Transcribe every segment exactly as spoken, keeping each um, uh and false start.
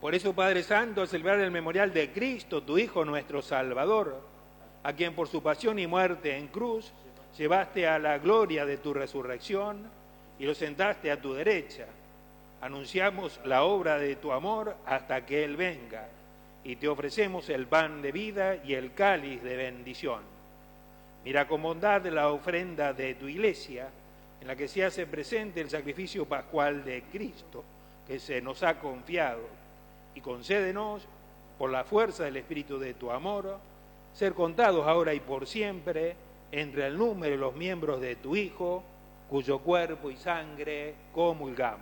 Por eso, Padre Santo, al celebrar el memorial de Cristo, tu Hijo, nuestro Salvador, a quien por su pasión y muerte en cruz llevaste a la gloria de tu resurrección y lo sentaste a tu derecha, anunciamos la obra de tu amor hasta que Él venga, y te ofrecemos el pan de vida y el cáliz de bendición. Mira con bondad la ofrenda de tu Iglesia, en la que se hace presente el sacrificio pascual de Cristo, que se nos ha confiado, y concédenos, por la fuerza del Espíritu de tu amor, ser contados ahora y por siempre entre el número de los miembros de tu Hijo, cuyo cuerpo y sangre comulgamos.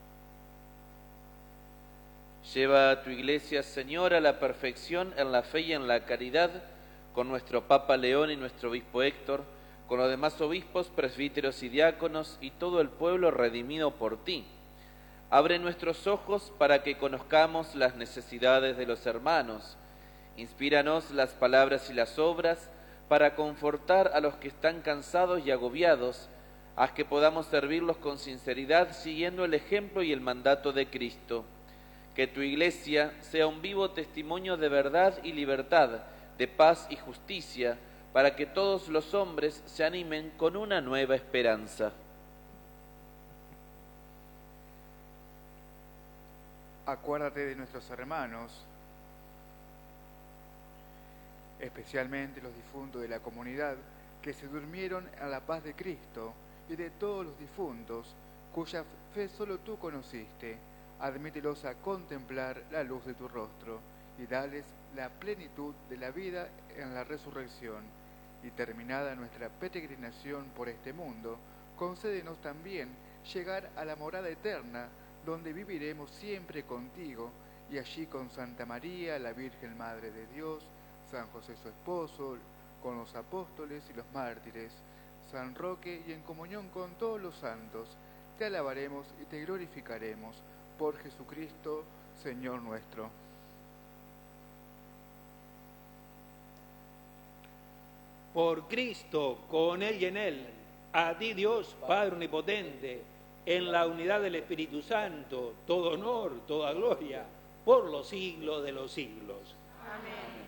Lleva a tu Iglesia, Señor, a la perfección en la fe y en la caridad, con nuestro Papa León y nuestro Obispo Héctor, con los demás obispos, presbíteros y diáconos, y todo el pueblo redimido por ti. Abre nuestros ojos para que conozcamos las necesidades de los hermanos. Inspíranos las palabras y las obras para confortar a los que están cansados y agobiados. Haz que podamos servirlos con sinceridad, siguiendo el ejemplo y el mandato de Cristo. Que tu Iglesia sea un vivo testimonio de verdad y libertad, de paz y justicia, para que todos los hombres se animen con una nueva esperanza. Acuérdate de nuestros hermanos, especialmente los difuntos de la comunidad que se durmieron a la paz de Cristo, y de todos los difuntos cuya fe solo tú conociste. Admítelos a contemplar la luz de tu rostro y dales la plenitud de la vida en la resurrección. Y terminada nuestra peregrinación por este mundo, concédenos también llegar a la morada eterna, donde viviremos siempre contigo, y allí con Santa María, la Virgen Madre de Dios, San José su esposo, con los apóstoles y los mártires, San Roque, y en comunión con todos los santos, te alabaremos y te glorificaremos, por Jesucristo, Señor nuestro. Por Cristo, con Él y en Él, a ti Dios, Padre Omnipotente, en la unidad del Espíritu Santo, todo honor, toda gloria, por los siglos de los siglos. Amén.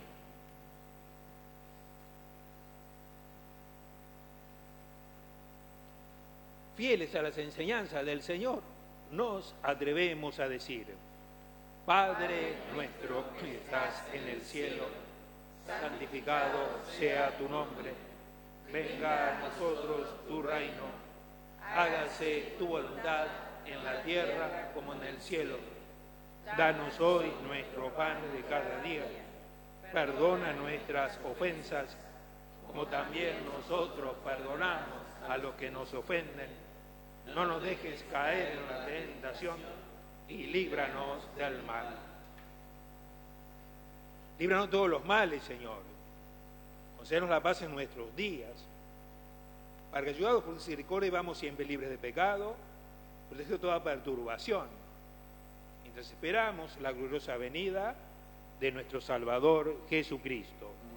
Fieles a las enseñanzas del Señor, nos atrevemos a decir: Padre nuestro que estás en el cielo, santificado sea tu nombre. Venga a nosotros tu reino. Hágase tu voluntad en la tierra como en el cielo. Danos hoy nuestro pan de cada día. Perdona nuestras ofensas, como también nosotros perdonamos a los que nos ofenden. No nos dejes caer en la tentación y líbranos del mal. Líbranos de todos los males, Señor. Concédenos la paz en nuestros días, para que, ayudados por misericordia, vamos siempre libres de pecado, protegidos de toda perturbación, mientras esperamos la gloriosa venida de nuestro Salvador Jesucristo.